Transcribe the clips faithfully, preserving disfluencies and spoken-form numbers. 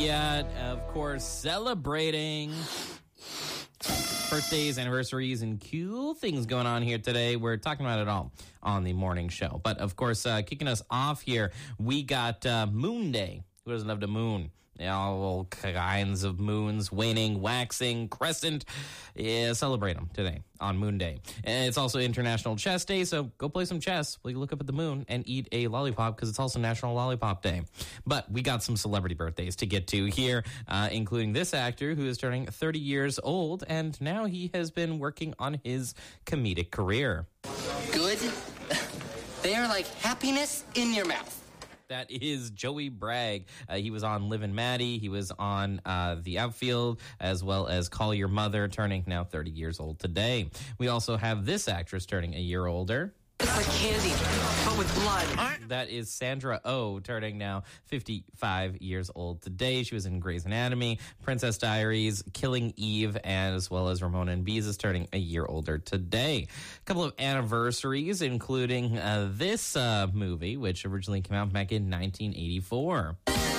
yet. Of course, celebrating birthdays, anniversaries, and cool things going on here today. We're talking about it all on the morning show. But, of course, uh, kicking us off here, we got uh, Moon Day. Who doesn't love the moon? You know, all kinds of moons, waning, waxing, crescent. Yeah, celebrate them today on Moon Day. And it's also International Chess Day, so go play some chess while you look up at the moon and eat a lollipop because it's also National Lollipop Day. But we got some celebrity birthdays to get to here, uh, including this actor who is turning thirty years old, and now he has been working on his comedic career. Good. They are like happiness in your mouth. That is Joey Bragg. Uh, he was on Liv and Maddie. He was on uh, The Outfield, as well as Call Your Mother, turning now thirty years old today. We also have this actress turning a year older. It's like candy, but with blood. That is Sandra Oh, turning now fifty-five years old today. She was in Grey's Anatomy, Princess Diaries, Killing Eve, and as well as Ramona and Bees is turning a year older today. A couple of anniversaries, including uh, this uh, movie, which originally came out back in nineteen eighty-four.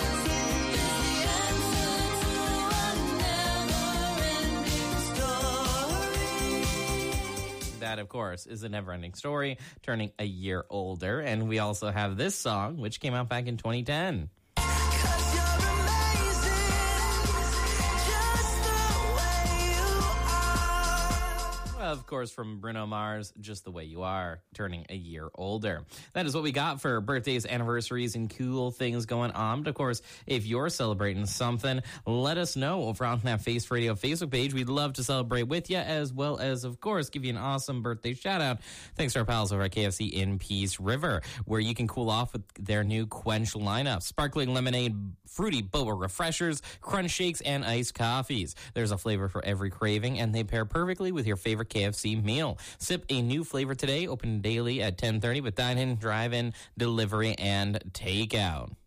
That, of course, is A Never-Ending Story, turning a year older. And we also have this song, which came out back in twenty ten. Of course, from Bruno Mars, Just the Way You Are, turning a year older. That is what we got for birthdays, anniversaries, and cool things going on. But of course, if you're celebrating something, let us know over on that Face Radio Facebook page. We'd love to celebrate with you, as well as, of course, give you an awesome birthday shout out. Thanks to our pals over at K F C in Peace River, where you can cool off with their new Quench lineup: sparkling lemonade, fruity boba refreshers, crunch shakes, and iced coffees. There's a flavor for every craving, and they pair perfectly with your favorite K F C meal. Sip a new flavor today, open daily at ten thirty with dine-in, drive-in, delivery, and takeout.